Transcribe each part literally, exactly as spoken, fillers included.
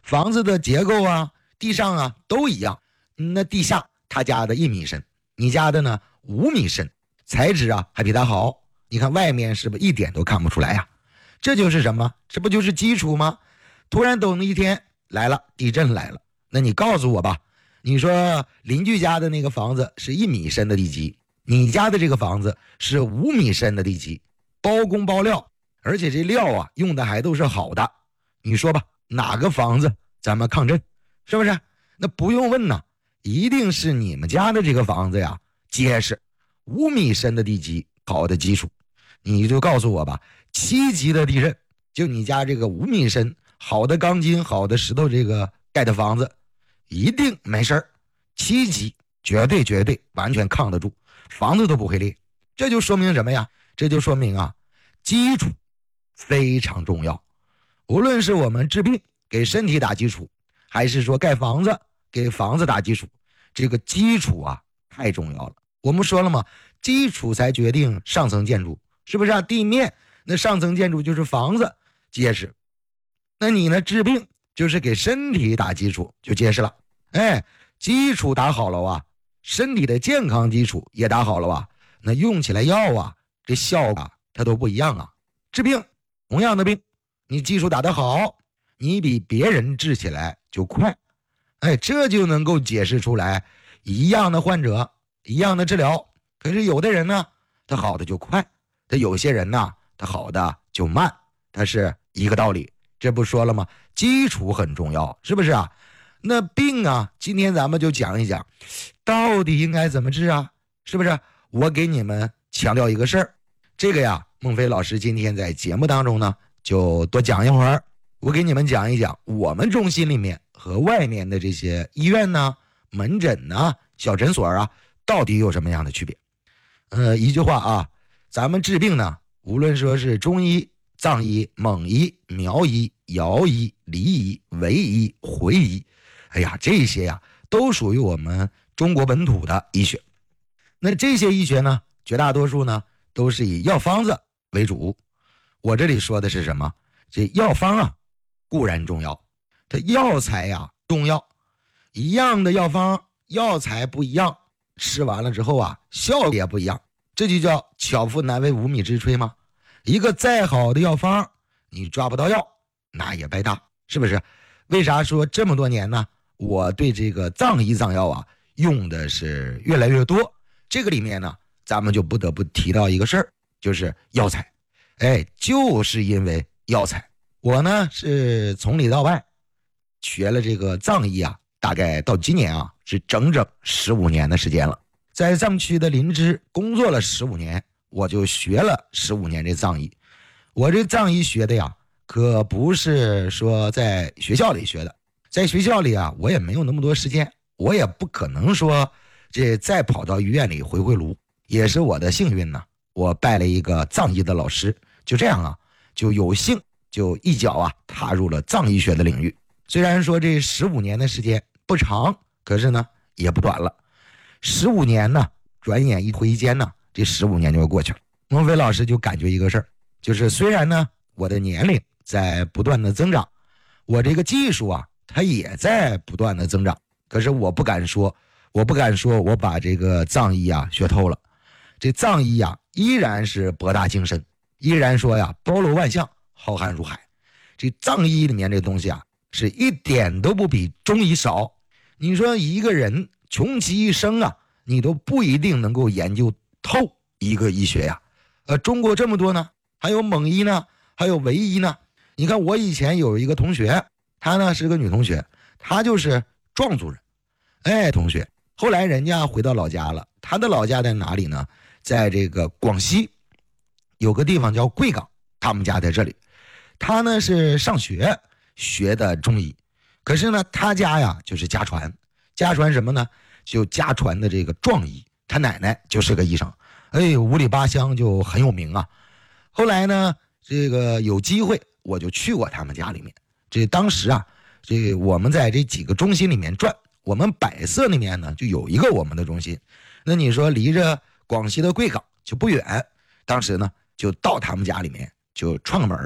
房子的结构啊，地上啊都一样。那地下他家的一米深，你家的呢五米深，材质啊还比他好。你看外面是不是一点都看不出来呀？这就是什么？这不就是基础吗？突然等一天来了，地震来了，那你告诉我吧，你说邻居家的那个房子是一米深的地基，你家的这个房子是五米深的地基，包工包料，而且这料啊用的还都是好的，你说吧，哪个房子咱们抗震？是不是？那不用问呐，一定是你们家的这个房子呀结实，五米深的地基，好的基础。你就告诉我吧，七级的地震，就你家这个五米深好的钢筋好的石头这个盖的房子一定没事儿，七级绝对绝对完全抗得住，房子都不会裂。这就说明什么呀？这就说明啊，基础非常重要。无论是我们治病给身体打基础，还是说盖房子给房子打基础，这个基础啊太重要了。我们说了嘛，基础才决定上层建筑，是不是啊？地面那上层建筑就是房子结实，那你呢治病就是给身体打基础就结实了。哎，基础打好了啊，身体的健康基础也打好了啊，那用起来药啊这效果它都不一样啊。治病同样的病，你基础打得好，你比别人治起来就快。哎，这就能够解释出来一样的患者一样的治疗，可是有的人呢他好的就快，他有些人呢他好的就慢，它是一个道理。这不说了吗？基础很重要，是不是啊？那病啊，今天咱们就讲一讲到底应该怎么治啊，是不是？我给你们强调一个事儿，这个呀孟非老师今天在节目当中呢就多讲一会儿，我给你们讲一讲我们中心里面和外面的这些医院呢门诊呢小诊所啊到底有什么样的区别。呃，一句话啊，咱们治病呢无论说是中医藏医蒙医苗医瑶医黎医维医回医，哎呀这些呀都属于我们中国本土的医学。那这些医学呢绝大多数呢都是以药方子为主。我这里说的是什么？这药方啊固然重要，它药材呀重要，一样的药方药材不一样，吃完了之后啊效果也不一样，这就叫巧妇难为无米之炊吗？一个再好的药方你抓不到药那也白搭，是不是？为啥说这么多年呢我对这个藏医藏药啊用的是越来越多？这个里面呢咱们就不得不提到一个事儿，就是药材。哎，就是因为药材，我呢是从里到外学了这个藏医啊，大概到今年啊是整整十五年的时间了。在藏区的林芝工作了十五年，我就学了十五年这藏医。我这藏医学的呀可不是说在学校里学的，在学校里啊我也没有那么多时间，我也不可能说这再跑到医院里回回炉。也是我的幸运呢，我拜了一个藏医的老师，就这样啊就有幸就一脚啊踏入了藏医学的领域。虽然说这十五年的时间不长，可是呢也不短了。十五年呢转眼一挥间呢，这十五年就过去了。孟非老师就感觉一个事儿，就是虽然呢我的年龄在不断的增长，我这个技术啊它也在不断的增长，可是我不敢说我不敢说我把这个藏医啊学透了。这藏医啊依然是博大精深，依然说呀包罗万象，浩瀚如海。这藏医里面这东西啊是一点都不比中医少。你说一个人穷其一生啊，你都不一定能够研究透一个医学呀。呃，中国这么多呢，还有蒙医呢，还有维医呢。你看我以前有一个同学，她呢是个女同学，她就是壮族人。哎，同学，后来人家回到老家了，她的老家在哪里呢？在这个广西有个地方叫贵港，他们家在这里。他呢是上学学的中医，可是呢他家呀就是家传，家传什么呢？就家传的这个壮医，他奶奶就是个医生，哎，五里八乡就很有名啊。后来呢这个有机会我就去过他们家里面，这当时啊这我们在这几个中心里面转，我们百色那边呢就有一个我们的中心，那你说离着广西的贵港就不远，当时呢就到他们家里面就串个门嘛，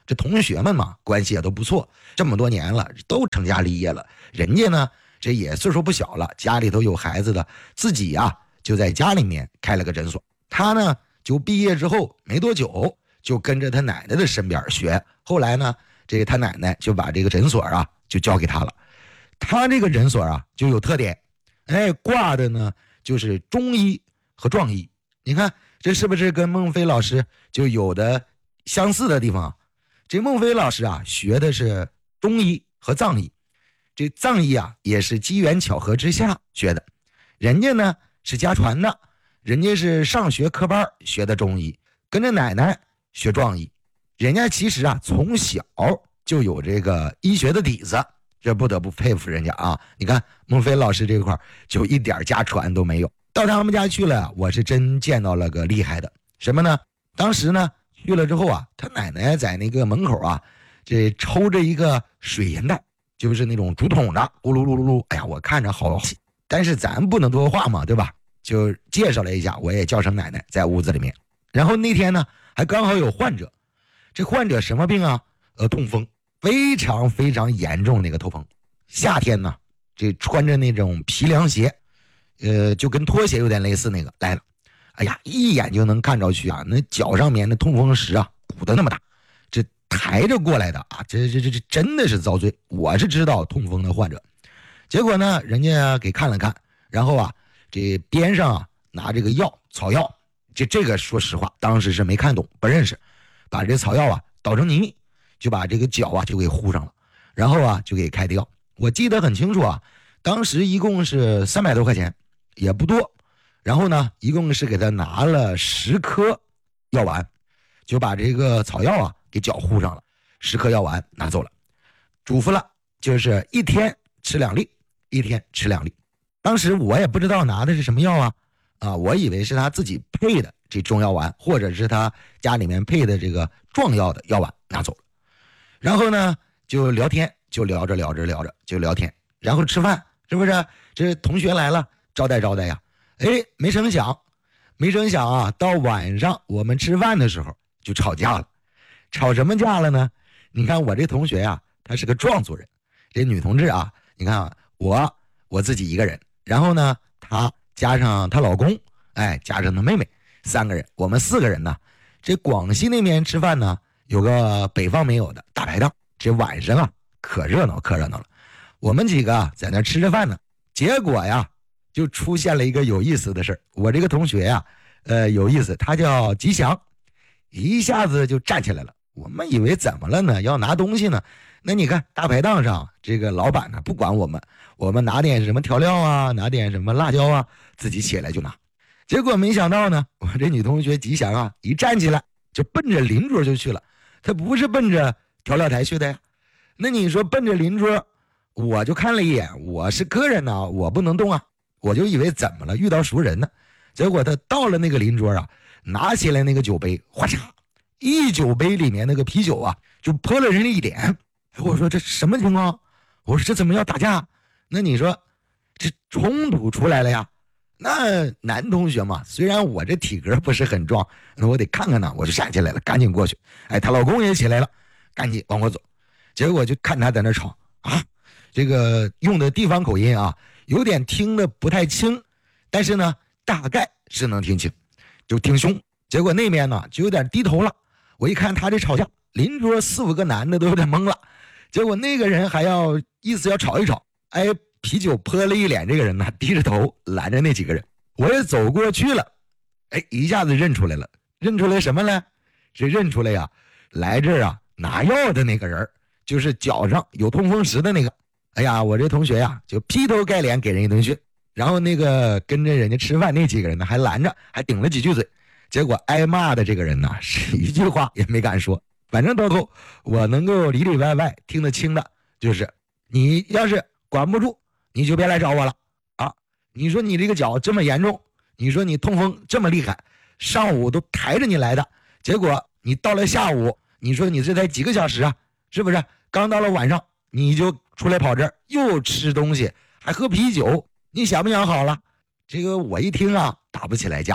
这同学们嘛，关系也都不错，这么多年了，都成家立业了。人家呢，这也岁数不小了，家里头有孩子的，自己呀、啊、就在家里面开了个诊所。他呢，就毕业之后没多久，就跟着他奶奶的身边学。后来呢，这个他奶奶就把这个诊所啊就交给他了。他这个诊所啊就有特点，哎，挂的呢就是中医和壮医。你看这是不是跟孟非老师就有的相似的地方啊？这孟非老师啊学的是中医和藏医，这藏医啊也是机缘巧合之下学的。人家呢是家传的，人家是上学科班学的中医，跟着奶奶学壮医。人家其实啊从小就有这个医学的底子，这不得不佩服人家啊！你看孟非老师这块就一点家传都没有。到他们家去了，我是真见到了个厉害的。什么呢？当时呢去了之后啊，他奶奶在那个门口啊，这抽着一个水银袋，就是那种竹筒的，咕噜噜噜噜。哎呀，我看着好，但是咱不能多话嘛，对吧？就介绍了一下，我也叫声奶奶，在屋子里面。然后那天呢，还刚好有患者，这患者什么病啊？呃，痛风，非常非常严重那个痛风。夏天呢，这穿着那种皮凉鞋，呃，就跟拖鞋有点类似那个来了。哎呀，一眼就能看着去啊，那脚上面那痛风石啊，鼓得那么大，这抬着过来的啊，这这这这真的是遭罪。我是知道痛风的患者，结果呢，人家给看了看，然后啊，这边上啊拿这个药草药，这这个说实话，当时是没看懂，不认识，把这草药啊捣成泥，就把这个脚啊就给糊上了，然后啊就给开的药。我记得很清楚啊，当时一共是三百多块钱，也不多。然后呢，一共是给他拿了十颗药丸，就把这个草药啊给脚糊上了，十颗药丸拿走了，嘱咐了，就是一天吃两粒，一天吃两粒。当时我也不知道拿的是什么药啊，啊，我以为是他自己配的这中药丸，或者是他家里面配的这个壮药的药丸拿走了。然后呢，就聊天，就聊着聊着聊着就聊天，然后吃饭，是不是？这同学来了，招待招待呀。哎，没成想，没成想啊！到晚上我们吃饭的时候就吵架了，吵什么架了呢？你看我这同学呀、啊，他是个壮族人，这女同志啊，你看啊，我我自己一个人，然后呢，她加上她老公，哎，加上她妹妹，三个人，我们四个人呢。这广西那边吃饭呢，有个北方没有的大排档，这晚上啊，可热闹可热闹了。我们几个啊在那吃着饭呢，结果呀。就出现了一个有意思的事。我这个同学呀、啊，呃，有意思，他叫吉祥，一下子就站起来了。我们以为怎么了呢？要拿东西呢？那你看大排档上这个老板呢，不管我们，我们拿点什么调料啊，拿点什么辣椒啊，自己起来就拿。结果没想到呢，我这女同学吉祥啊，一站起来就奔着邻桌就去了。她不是奔着调料台去的呀。那你说奔着邻桌，我就看了一眼，我是客人呢，我不能动啊。我就以为怎么了，遇到熟人呢？结果他到了那个邻桌啊，拿起来那个酒杯，哗嚓，一酒杯里面那个啤酒啊，就泼了人家一脸。我说这什么情况？我说这怎么要打架？那你说这冲突出来了呀？那男同学嘛，虽然我这体格不是很壮，那我得看看呢，我就站起来了，赶紧过去。哎，她老公也起来了，赶紧往我走。结果就看他在那吵啊，这个用的地方口音啊。有点听得不太清，但是呢，大概是能听清，就挺凶。结果那边呢，就有点低头了。我一看他这吵架，邻桌四五个男的都有点懵了。结果那个人还要意思要吵一吵，哎，啤酒泼了一脸，这个人呢低着头拦着那几个人。我也走过去了，哎，一下子认出来了，认出来什么呢？是认出来呀，来这儿啊拿药的那个人，就是脚上有痛风石的那个。哎呀，我这同学呀，就劈头盖脸给人一顿训，然后那个跟着人家吃饭那几个人呢，还拦着，还顶了几句嘴，结果挨骂的这个人呢，是一句话也没敢说。反正到头我能够里里外外听得清的，就是你要是管不住，你就别来找我了啊！你说你这个脚这么严重，你说你痛风这么厉害，上午都抬着你来的，结果你到了下午，你说你这才几个小时啊，是不是？刚到了晚上，你就出来跑这儿，又吃东西，还喝啤酒，你想不想好了？这个我一听啊，打不起来架了。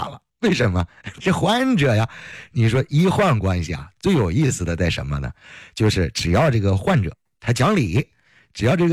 为什么？这患者呀，你说医患关系啊，最有意思的在什么呢？就是只要这个患者他讲理，只要这个